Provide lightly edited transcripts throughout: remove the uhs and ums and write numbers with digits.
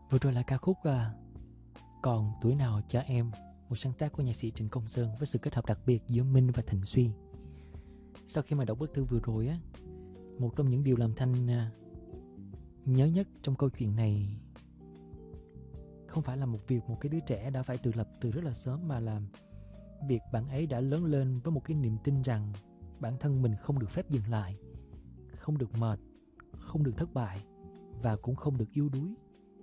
Vừa rồi là ca khúc Còn tuổi nào cho em, một sáng tác của nhạc sĩ Trịnh Công Sơn với sự kết hợp đặc biệt giữa Minh và Thịnh Suy. Sau khi mà đọc bức thư vừa rồi á, một trong những điều làm Thanh nhớ nhất trong câu chuyện này không phải là một cái đứa trẻ đã phải tự lập từ rất là sớm, mà là việc bạn ấy đã lớn lên với một cái niềm tin rằng bản thân mình không được phép dừng lại, không được mệt, không được thất bại và cũng không được yếu đuối.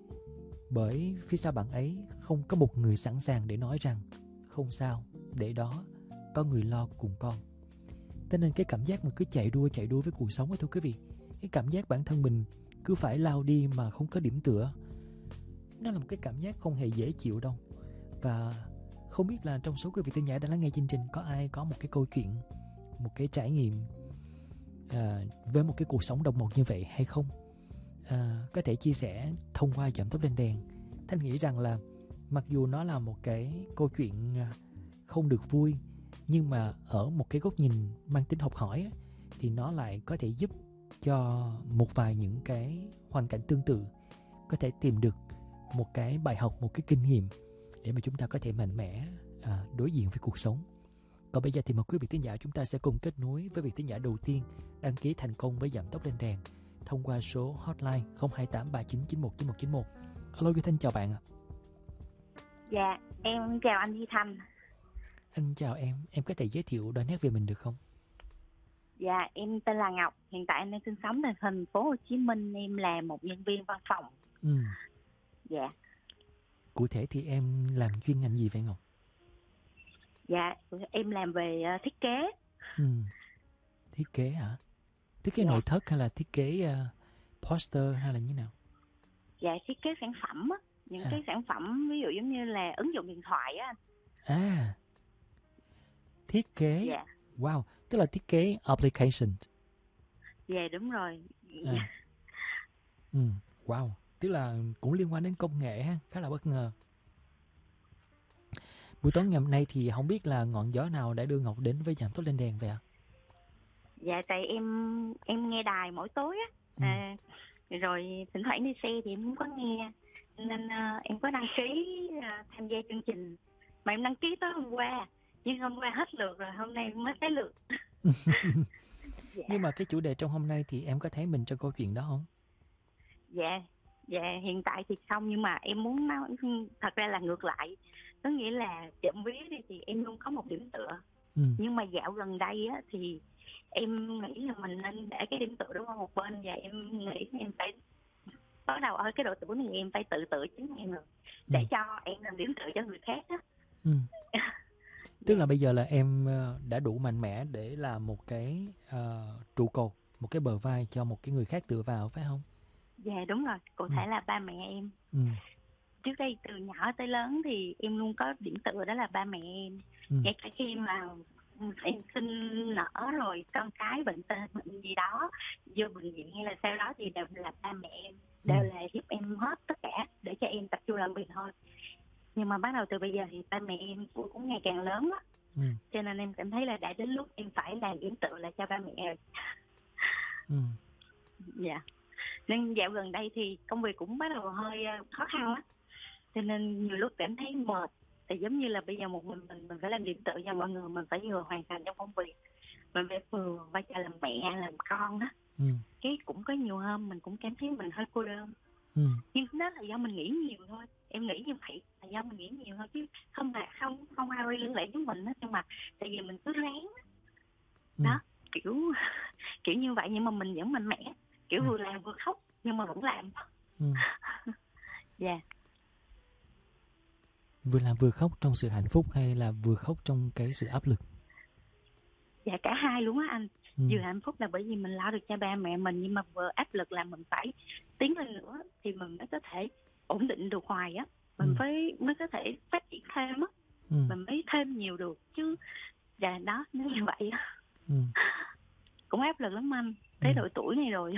Bởi phía sau bạn ấy không có một người sẵn sàng để nói rằng không sao, để đó, có người lo cùng con. Thế nên cái cảm giác mà cứ chạy đua với cuộc sống ấy, thưa quý vị, cái cảm giác bản thân mình cứ phải lao đi mà không có điểm tựa, nó là một cái cảm giác không hề dễ chịu đâu. Và không biết là trong số quý vị thính giả đã lắng nghe chương trình có ai có một cái câu chuyện, một cái trải nghiệm với một cái cuộc sống độc một như vậy hay không? Có thể chia sẻ thông qua Giảm Tốc Lên Đèn. Thanh nghĩ rằng là mặc dù nó là một cái câu chuyện không được vui, nhưng mà ở một cái góc nhìn mang tính học hỏi ấy, thì nó lại có thể giúp cho một vài những cái hoàn cảnh tương tự có thể tìm được một cái bài học, một cái kinh nghiệm để mà chúng ta có thể mạnh mẽ đối diện với cuộc sống. Còn bây giờ thì mời quý vị thính giả chúng ta sẽ cùng kết nối với vị thính giả đầu tiên đăng ký thành công với Giảm Tốc Lên Đèn thông qua số hotline 02839919191. Alo Duy Thanh, chào bạn ạ. Dạ, em chào anh Duy Thanh. Anh chào em có thể giới thiệu đôi nét về mình được không? Dạ, em tên là Ngọc, hiện tại em đang sinh sống tại thành phố Hồ Chí Minh, em là một nhân viên văn phòng. Dạ. Cụ thể thì em làm chuyên ngành gì vậy Ngọc? Dạ, em làm về thiết kế. Thiết kế hả? Thiết kế nội thất hay là thiết kế poster hay là như nào? Dạ, thiết kế sản phẩm á, những cái sản phẩm ví dụ giống như là ứng dụng điện thoại á. Thiết kế. Dạ. Wow, tức là thiết kế application. Dạ, đúng rồi. Wow, tức là cũng liên quan đến công nghệ ha, khá là bất ngờ. Buổi tối ngày hôm nay thì không biết là ngọn gió nào đã đưa Ngọc đến với Giảm Tốc Lên Đèn vậy ạ? Dạ, tại em nghe đài mỗi tối á, rồi thỉnh thoảng đi xe thì em không có nghe, nên em có đăng ký tham gia chương trình, mà em đăng ký tới hôm qua, nhưng hôm qua hết lượt rồi, hôm nay mới tới lượt. Dạ. Nhưng mà cái chủ đề trong hôm nay thì em có thấy mình trong câu chuyện đó không? Dạ, hiện tại thì không, nhưng mà em muốn nói thật ra là ngược lại, có nghĩa là trộm vía đi thì em luôn có một điểm tựa. Nhưng mà dạo gần đây á thì em nghĩ là mình nên để cái điểm tựa đó qua một bên, và em nghĩ em phải bắt đầu ở cái độ tuổi này em phải tự tự chính em rồi, để cho em làm điểm tựa cho người khác á. Tức là bây giờ là em đã đủ mạnh mẽ để làm một cái trụ cột, một cái bờ vai cho một cái người khác tựa vào, phải không? Dạ đúng rồi, cụ thể là ba mẹ em. Trước đây từ nhỏ tới lớn thì em luôn có điểm tựa, đó là ba mẹ em. Ngay cả khi mà em sinh nở rồi con cái bệnh gì đó vô bệnh viện hay là sau đó thì đều là ba mẹ em, đều là giúp em hết tất cả để cho em tập trung làm việc thôi. Nhưng mà bắt đầu từ bây giờ thì ba mẹ em cũng ngày càng lớn á, cho nên em cảm thấy là đã đến lúc em phải làm điểm tựa lại cho ba mẹ rồi. Dạ. Nên dạo gần đây thì công việc cũng bắt đầu hơi khó khăn á, cho nên nhiều lúc cảm thấy mệt. Thì giống như là bây giờ một mình phải làm điểm tựa cho mọi người, mình phải vừa hoàn thành trong công việc, mình phải vừa vai trò làm mẹ làm con á. Cái cũng có nhiều hôm mình cũng cảm thấy mình hơi cô đơn. Nhưng đó là do mình nghĩ nhiều thôi, em nghĩ như vậy là do mình nghĩ nhiều thôi, chứ không là không ai liên lụy với mình á, nhưng mà tại vì mình cứ ráng đó, kiểu như vậy. Nhưng mà mình vẫn mạnh mẽ, kiểu vừa làm vừa khóc nhưng mà vẫn làm. Dạ. Vừa làm vừa khóc trong sự hạnh phúc hay là vừa khóc trong cái sự áp lực? Dạ cả hai luôn á anh. Vừa hạnh phúc là bởi vì mình lo được cho ba mẹ mình, nhưng mà vừa áp lực là mình phải tiến lên nữa thì mình mới có thể ổn định được hoài á, mình mới có thể phát triển thêm á, mình mới thêm nhiều được chứ. Dạ đó, nó như vậy á. Cũng áp lực lắm anh, tới độ tuổi này rồi.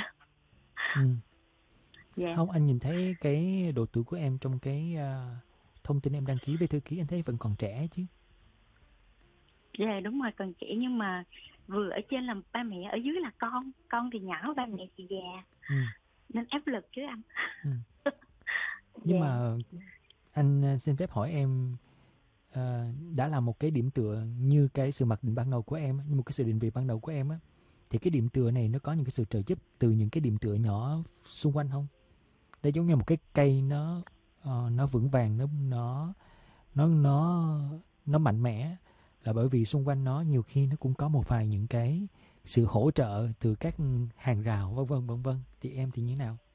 Dạ. Không, anh nhìn thấy cái độ tuổi của em trong cái thông tin em đăng ký với thư ký, anh thấy vẫn còn trẻ chứ. Dạ đúng rồi, còn trẻ, nhưng mà vừa ở trên là ba mẹ, ở dưới là con thì nhỏ, ba mẹ thì già, nên áp lực chứ anh. Nhưng Dạ. mà anh xin phép hỏi em, đã là một cái điểm tựa như cái sự mặc định ban đầu của em, như một cái sự định vị ban đầu của em á, thì cái điểm tựa này nó có những cái sự trợ giúp từ những cái điểm tựa nhỏ xung quanh không? Đây giống như một cái cây nó vững vàng, nó nó nó mạnh mẽ, là bởi vì xung quanh nó nhiều khi nó cũng có một vài những cái sự hỗ trợ từ các hàng rào vân vân vân vân. Thì em thì như thế nào?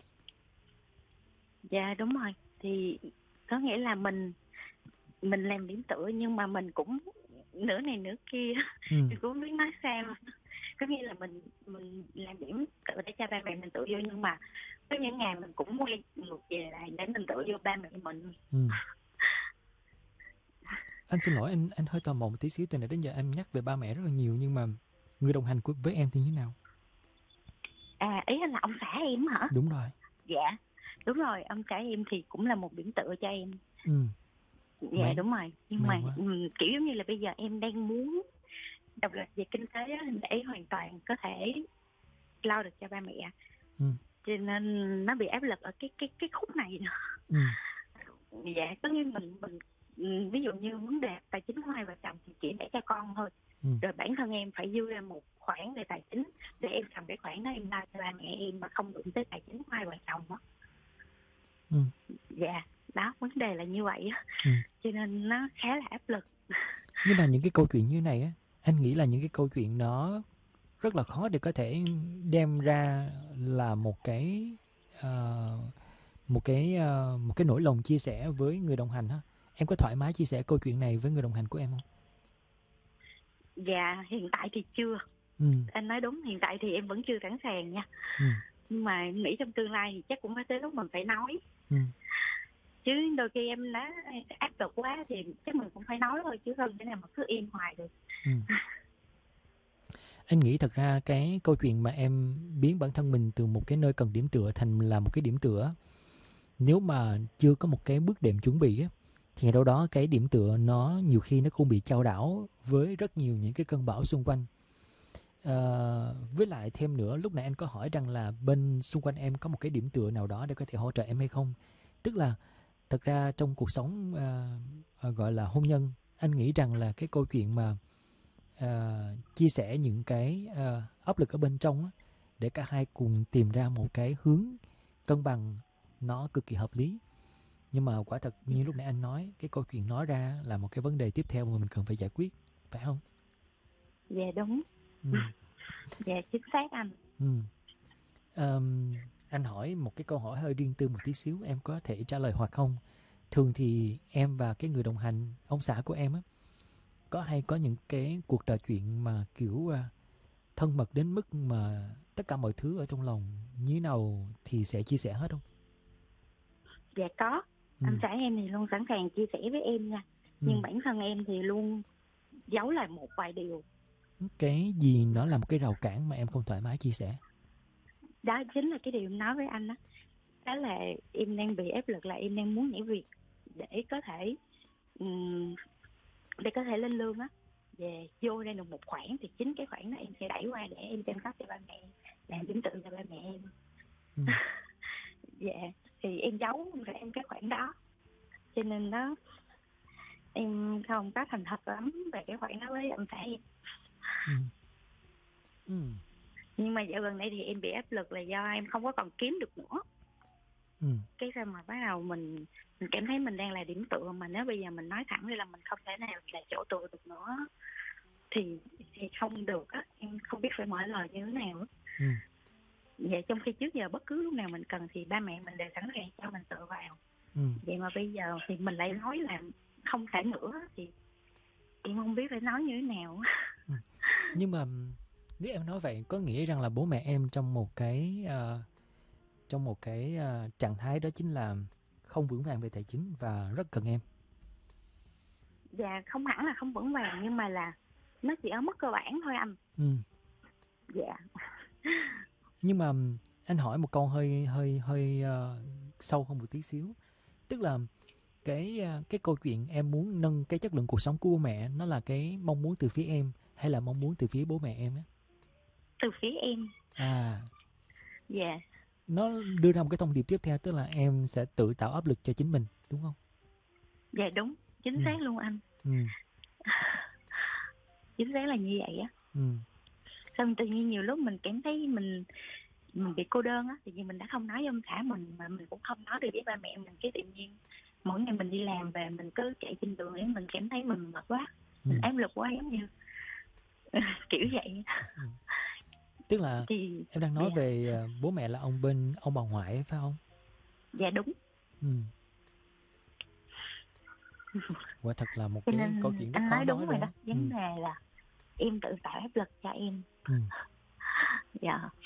Dạ đúng rồi, thì có nghĩa là mình làm điểm tựa nhưng mà mình cũng nửa này nửa kia. Ừ, Mình cũng không biết nói sao. Có nghĩa là mình làm điểm tựa để cho ba mẹ mình tựa vô, nhưng mà có những ngày mình cũng quay ngược về lại để mình tựa vô ba mẹ mình. ừ. Anh xin lỗi, anh hơi tò mò một tí xíu, từ nãy đến giờ em nhắc về ba mẹ rất là nhiều, nhưng mà người đồng hành với em thì như thế nào? À, ý anh là ông xã em hả? Đúng rồi. Dạ đúng rồi, ông xã em thì cũng là một điểm tựa cho em. Ừ, Dạ may đúng rồi, nhưng may mà quá. kiểu giống như là bây giờ em đang muốn độc lập về kinh tế á, để hoàn toàn có thể lo được cho ba mẹ, Ừ, cho nên nó bị áp lực ở cái khúc này nè. ừ, Dạ có như ví dụ như vấn đề tài chính của hai vợ chồng thì chỉ để cho con thôi, ừ, rồi bản thân em phải dư ra một khoản về tài chính để em cầm cái khoản đó em lo cho ba mẹ em, mà không đụng tới tài chính của hai vợ chồng đó. ừ, Dạ đó, vấn đề là như vậy á, ừ. cho nên nó khá là áp lực. Nhưng mà những cái câu chuyện như này á, anh nghĩ là những cái câu chuyện nó rất là khó để có thể đem ra là ờ, một cái nỗi lòng chia sẻ với người đồng hành á. Em có thoải mái chia sẻ câu chuyện này với người đồng hành của em không? Dạ hiện tại thì chưa. Ừ, Anh nói đúng, hiện tại thì em vẫn chưa sẵn sàng nha, ừ, nhưng mà em nghĩ trong tương lai thì chắc cũng phải tới lúc mình phải nói. ừ, Chứ đôi khi em đã áp lực quá thì chắc mình cũng phải nói thôi, chứ không thể nào mà cứ im hoài được. ừ. Anh nghĩ thật ra cái câu chuyện mà em biến bản thân mình từ một cái nơi cần điểm tựa thành là một cái điểm tựa, nếu mà chưa có một cái bước đệm chuẩn bị á, thì đâu đó cái điểm tựa nó nhiều khi nó cũng bị chao đảo với rất nhiều những cái cơn bão xung quanh. Với lại thêm nữa, lúc nãy anh có hỏi rằng là bên xung quanh em có một cái điểm tựa nào đó để có thể hỗ trợ em hay không. Tức là thật ra trong cuộc sống gọi là hôn nhân, anh nghĩ rằng là cái câu chuyện mà chia sẻ những cái áp lực ở bên trong á, để cả hai cùng tìm ra một cái hướng cân bằng, nó cực kỳ hợp lý. Nhưng mà quả thật như lúc nãy anh nói, cái câu chuyện nói ra là một cái vấn đề tiếp theo mà mình cần phải giải quyết, phải không? Dạ đúng. Ừ. Dạ chính xác anh. Ừ. Anh hỏi một cái câu hỏi hơi riêng tư một tí xíu, em có thể trả lời hoặc không. Thường thì em và cái người đồng hành, ông xã của em á, có hay có những cái cuộc trò chuyện mà kiểu thân mật đến mức mà tất cả mọi thứ ở trong lòng như thế nào thì sẽ chia sẻ hết không? Dạ có, Ừ. anh xã em thì luôn sẵn sàng chia sẻ với em nha, Ừ. nhưng bản thân em thì luôn giấu lại một vài điều. Cái gì nó là một cái rào cản mà em không thoải mái chia sẻ? Đó chính là cái điều em nói với anh đó. Đó là em đang bị áp lực, là em đang muốn nhảy việc để có thể ừm, lên lương á, về vô ra được một khoản, thì chính cái khoản đó em sẽ đẩy qua để em chăm sóc cho ba mẹ, làm điểm tựa cho ba mẹ em. Ừ. Dạ thì em giấu ra em cái khoản đó, cho nên đó em không có thành thật lắm về cái khoản đó với ông xã em. Ừ. Ừ. Nhưng mà dạo gần đây thì em bị áp lực là do em không có còn kiếm được nữa. Ừ. Cái sao mà bắt đầu mình cảm thấy mình đang là điểm tựa, mà nếu bây giờ mình nói thẳng ra là mình không thể nào là chỗ tựa được nữa thì không được á, em không biết phải mở lời như thế nào á. Ừ. Vậy trong khi trước giờ bất cứ lúc nào mình cần thì ba mẹ mình đều sẵn sàng cho mình tựa vào. Ừ. Vậy mà bây giờ thì mình lại nói là không thể nữa, thì em không biết phải nói như thế nào. Ừ. Nhưng mà nếu em nói vậy có nghĩa rằng là bố mẹ em trong một cái trạng thái đó chính là không vững vàng về tài chính và rất cần em. Và không hẳn là không vững vàng, nhưng mà là nó chỉ ở mức cơ bản thôi anh. Ừ. Dạ. Nhưng mà anh hỏi một câu hơi hơi hơi sâu hơn một tí xíu, tức là cái câu chuyện em muốn nâng cái chất lượng cuộc sống của bố mẹ, nó là cái mong muốn từ phía em hay là mong muốn từ phía bố mẹ em á? Từ phía em. À, Dạ. nó đưa ra một cái thông điệp tiếp theo, tức là em sẽ tự tạo áp lực cho chính mình, đúng không? Dạ đúng, chính Ừ. xác luôn anh. Ừ. Chính xác là như vậy á. Ừ. Xong tự nhiên nhiều lúc mình cảm thấy mình bị cô đơn á, tại vì mình đã không nói với ông xã mình mà mình cũng không nói được với ba mẹ mình, cái tự nhiên mỗi ngày mình đi làm về mình cứ chạy trên đường ấy, mình cảm thấy mình mệt quá, Ừ. mình áp lực quá, giống như kiểu vậy. Ừ. Tức là Thì em đang nói dạ, về bố mẹ là bên ông bà ngoại ấy, phải không? dạ đúng. Ừ. Quả thật là một Cho cái câu nên chuyện rất anh khó nói nói đúng rồi rồi đó, á. Ừ. vấn đề là em tự tạo áp lực cho em. Ừ. Dạ.